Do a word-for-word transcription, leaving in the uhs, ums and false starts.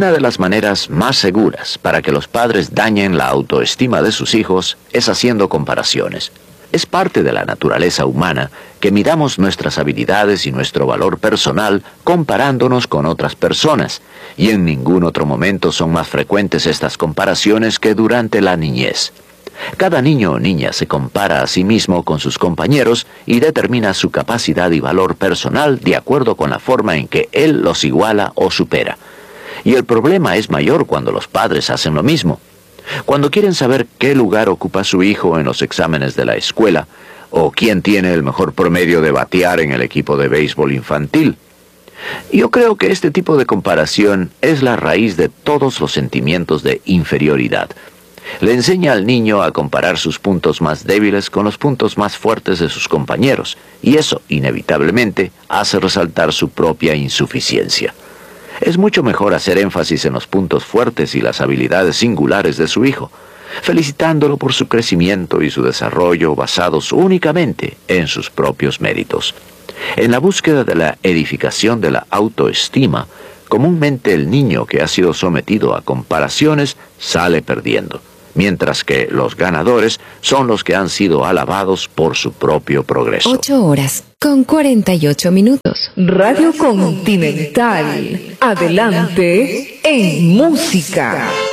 Una de las maneras más seguras para que los padres dañen la autoestima de sus hijos es haciendo comparaciones. Es parte de la naturaleza humana que midamos nuestras habilidades y nuestro valor personal comparándonos con otras personas, y en ningún otro momento son más frecuentes estas comparaciones que durante la niñez. Cada niño o niña se compara a sí mismo con sus compañeros y determina su capacidad y valor personal de acuerdo con la forma en que él los iguala o supera. Y el problema es mayor cuando los padres hacen lo mismo. Cuando quieren saber qué lugar ocupa su hijo en los exámenes de la escuela, o quién tiene el mejor promedio de batear en el equipo de béisbol infantil. Yo creo que este tipo de comparación es la raíz de todos los sentimientos de inferioridad. Le enseña al niño a comparar sus puntos más débiles con los puntos más fuertes de sus compañeros, y eso, inevitablemente, hace resaltar su propia insuficiencia. Es mucho mejor hacer énfasis en los puntos fuertes y las habilidades singulares de su hijo, felicitándolo por su crecimiento y su desarrollo basados únicamente en sus propios méritos. En la búsqueda de la edificación de la autoestima, comúnmente el niño que ha sido sometido a comparaciones sale perdiendo, mientras que los ganadores son los que han sido alabados por su propio progreso. Ocho horas con cuarenta y ocho minutos. Radio Continental. Adelante en música.